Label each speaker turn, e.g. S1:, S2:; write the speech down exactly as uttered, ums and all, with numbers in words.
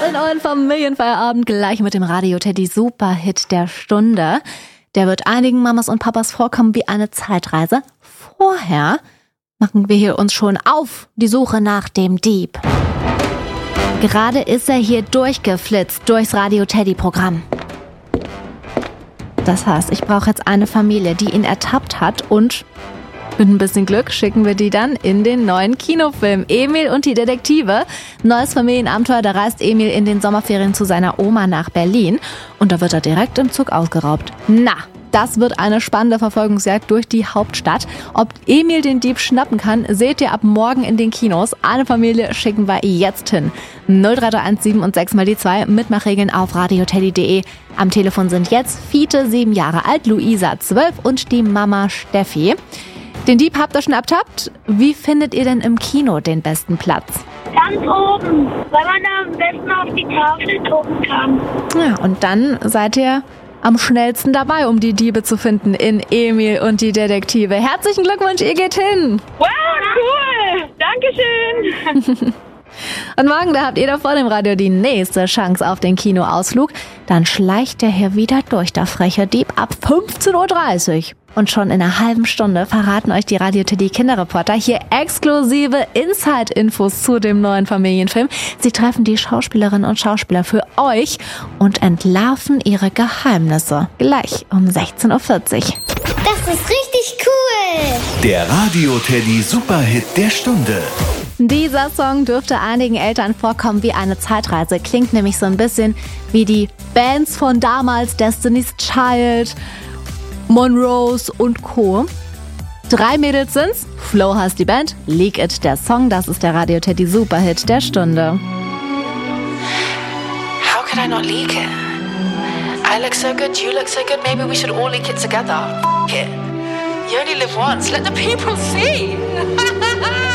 S1: in euren Familienfeierabend gleich mit dem Radio Teddy Superhit der Stunde. Der wird einigen Mamas und Papas vorkommen wie eine Zeitreise. Vorher machen wir hier uns schon auf die Suche nach dem Dieb. Gerade ist er hier durchgeflitzt durchs Radio Teddy Programm. Das heißt, ich brauche jetzt eine Familie, die ihn ertappt hat, und mit ein bisschen Glück schicken wir die dann in den neuen Kinofilm Emil und die Detektive. Neues Familienabenteuer, da reist Emil in den Sommerferien zu seiner Oma nach Berlin und da wird er direkt im Zug ausgeraubt. Na, das wird eine spannende Verfolgungsjagd durch die Hauptstadt. Ob Emil den Dieb schnappen kann, seht ihr ab morgen in den Kinos. Eine Familie schicken wir jetzt hin. null drei drei eins sieben und sechs mal die zwei. Mitmachregeln auf radioteddy punkt de. Am Telefon sind jetzt Fiete, sieben Jahre alt, Luisa, zwölf und die Mama Steffi. Den Dieb habt ihr schon ertappt. Wie findet ihr denn im Kino den besten Platz?
S2: Ganz oben, weil man da am besten auf die Tafel gucken kann.
S1: Ja, und dann seid ihr am schnellsten dabei, um die Diebe zu finden in Emil und die Detektive. Herzlichen Glückwunsch, ihr geht hin!
S2: Wow, cool! Dankeschön!
S1: Und morgen, da habt ihr da vor dem Radio die nächste Chance auf den Kinoausflug. Dann schleicht der hier wieder durch, der freche Dieb, ab fünfzehn Uhr dreißig. Und schon in einer halben Stunde verraten euch die Radio Teddy Kinderreporter hier exklusive Inside-Infos zu dem neuen Familienfilm. Sie treffen die Schauspielerinnen und Schauspieler für euch und entlarven ihre Geheimnisse. Gleich um sechzehn Uhr vierzig.
S3: Das ist richtig cool!
S4: Der Radio Teddy Superhit der Stunde.
S1: Dieser Song dürfte einigen Eltern vorkommen wie eine Zeitreise. Klingt nämlich so ein bisschen wie die Bands von damals, Destiny's Child, Monrose und Co. Drei Mädels sind's. Flo heißt die Band, Leak It der Song. Das ist der Radio Teddy Superhit der Stunde.
S5: How could I not leak it? I look so good, you look so good, maybe we should all leak it together. F*** it. You only live once, let the people see.